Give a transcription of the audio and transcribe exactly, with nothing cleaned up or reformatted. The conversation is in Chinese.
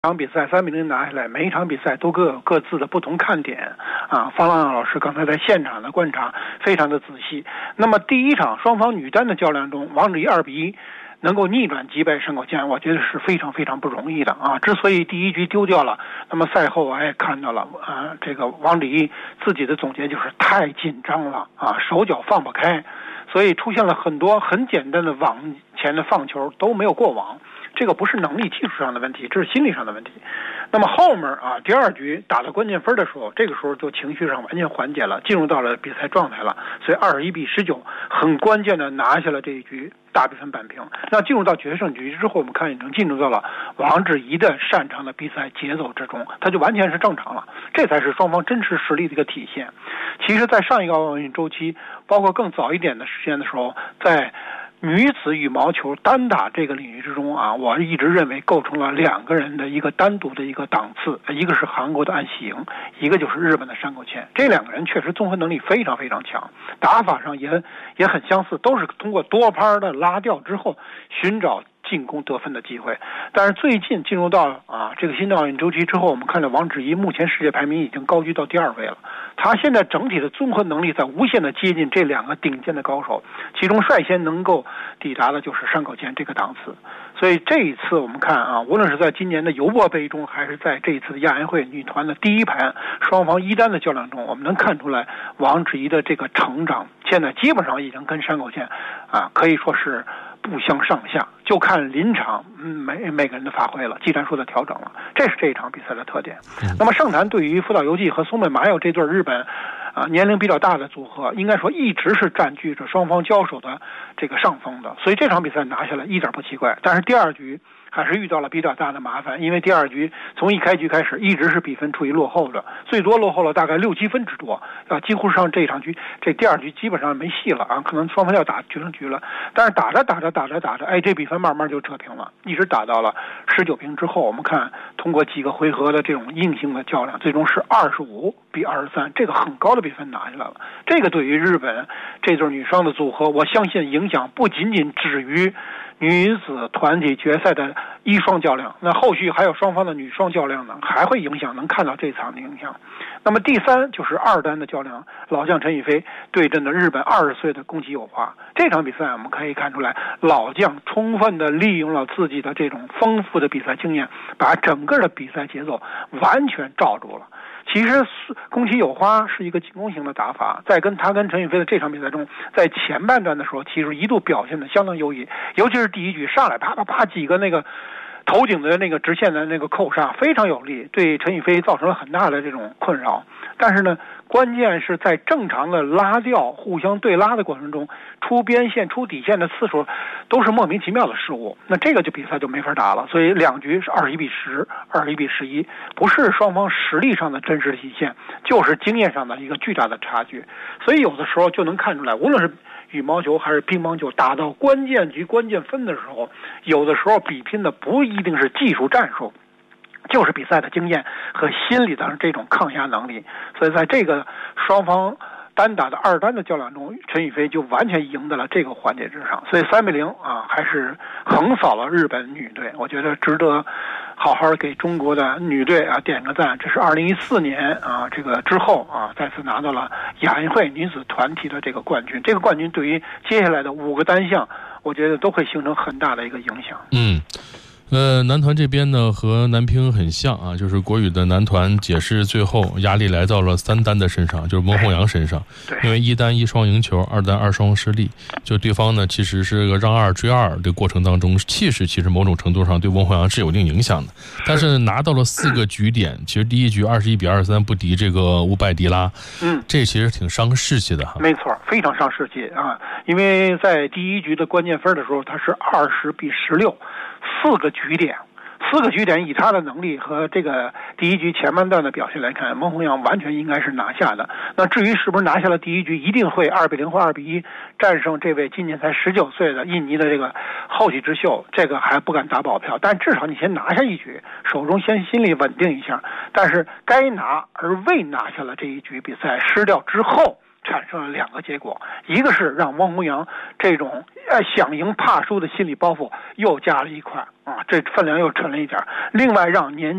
场比赛三比零拿下来，每一场比赛都各有各自的不同看点啊。方浪老师刚才在现场的观察非常的仔细。那么第一场双方女单的较量中，王芷怡二比一能够逆转击败山口茜，我觉得是非常非常不容易的啊。之所以第一局丢掉了，那么赛后我也看到了啊，这个王芷怡自己的总结就是太紧张了啊，手脚放不开，所以出现了很多很简单的网前的放球都没有过网。这个不是能力技术上的问题，这是心理上的问题。那么后面啊，第二局打到关键分的时候，这个时候就情绪上完全缓解了，进入到了比赛状态了。所以二十一比十九，很关键的拿下了这一局，大比分扳平。那进入到决胜局之后，我们看已经进入到了王芷怡的擅长的比赛节奏之中，他就完全是正常了。这才是双方真实实力的一个体现。其实，在上一个奥运周期，包括更早一点的时间的时候，在女子羽毛球单打这个领域之中啊，我一直认为构成了两个人的一个单独的一个档次，一个是韩国的安喜莹，一个就是日本的山口茜。这两个人确实综合能力非常非常强，打法上也也很相似，都是通过多拍的拉吊之后寻找进攻得分的机会。但是最近进入到啊这个新的奥运周期之后，我们看到王芷怡目前世界排名已经高居到第二位了。他现在整体的综合能力在无限的接近这两个顶尖的高手，其中率先能够抵达的就是山口茜这个档次。所以这一次我们看啊，无论是在今年的尤伯杯中，还是在这一次的亚运会女团的第一盘双方一单的较量中，我们能看出来王芷怡的这个成长，现在基本上已经跟山口茜啊可以说是不相上下，就看临场嗯每每个人的发挥了，技战术的调整了，这是这一场比赛的特点。那么盛坛对于福岛由纪和松本麻友这对日本啊年龄比较大的组合，应该说一直是占据着双方交手的这个上风的，所以这场比赛拿下来一点不奇怪。但是第二局还是遇到了比较大的麻烦，因为第二局从一开局开始一直是比分处于落后的，最多落后了大概六七分之多啊，几乎上这场局这第二局基本上没戏了啊，可能双方要打决胜局了。但是打着打着打着打着，哎，这比分慢慢就扯平了，一直打到了十九平之后，我们看通过几个回合的这种硬性的较量，最终是二十五比二十三，这个很高的比分拿下来了。这个对于日本这对女双的组合，我相信影响不仅仅止于女子团体决赛的一双较量，那后续还有双方的女双较量呢，还会影响，能看到这场的影响。那么第三就是二单的较量，老将陈雨菲对阵的日本二十岁的宫崎友花。这场比赛我们可以看出来，老将充分的利用了自己的这种丰富的比赛经验，把整个的比赛节奏完全罩住了。其实宫崎友花是一个进攻型的打法，在跟他跟陈雨菲的这场比赛中，在前半段的时候其实一度表现的相当优异，尤其是第一局上来啪啪啪几个那个头顶的那个直线的那个扣杀非常有力，对陈雨菲造成了很大的这种困扰。但是呢，关键是在正常的拉吊互相对拉的过程中，出边线出底线的次数都是莫名其妙的失误，那这个就比赛就没法打了。所以两局是二十一比十，二十一比十一，不是双方实力上的真实体现，就是经验上的一个巨大的差距。所以有的时候就能看出来，无论是羽毛球还是乒乓球，打到关键局关键分的时候，有的时候比拼的不一定是技术战术，就是比赛的经验和心理的这种抗压能力。所以在这个双方单打的二单的较量中，陈雨菲就完全赢得了这个环节之上，所以三比零啊，还是横扫了日本女队。我觉得值得好好给中国的女队啊点个赞。这是二零一四年啊这个之后啊再次拿到了亚运会女子团体的这个冠军。这个冠军对于接下来的五个单项，我觉得都会形成很大的一个影响。 嗯。呃，男团这边呢和男乒很像啊，就是国羽的男团解释最后压力来到了三单的身上，就是翁宏阳身上，因为一单一双赢球，二单二双失利，就对方呢其实是个让二追二的过程当中，气势其实某种程度上对翁宏阳是有一定影响的，但是拿到了四个局点，其实第一局二十一比二十三不敌这个乌拜迪拉，嗯，这其实挺伤士气的哈。 没错，非常伤士气啊，因为在第一局的关键分的时候，他是二十比十六。四个局点，四个局点以他的能力和这个第一局前半段的表现来看，翁宏阳完全应该是拿下的。那至于是不是拿下了第一局，一定会二比零或二比一战胜这位今年才十九岁的印尼的这个后起之秀，这个还不敢打保票。但至少你先拿下一局，手中先心里稳定一下。但是该拿而未拿下了这一局比赛失掉之后， 产生了两个结果，一个是让汪宏阳这种呃想赢怕输的心理包袱又加了一块啊，这分量又沉了一点；另外让年